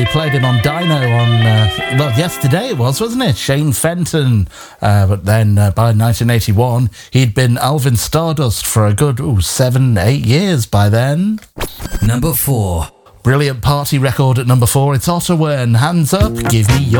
We played him on Dino on, yesterday it was, wasn't it? Shane Fenton. But then by 1981, he'd been Alvin Stardust for a good 7-8 years by then. Number 4. Brilliant party record at number 4. It's Ottawa and Hands Up, Give Me Your